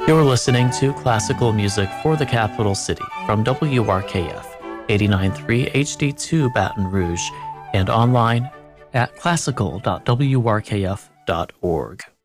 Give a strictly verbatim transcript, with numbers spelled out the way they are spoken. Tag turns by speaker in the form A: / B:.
A: You're listening to classical music for the capital city from W R K F eighty-nine point three H D two Baton Rouge and online at classical dot w r k f dot org.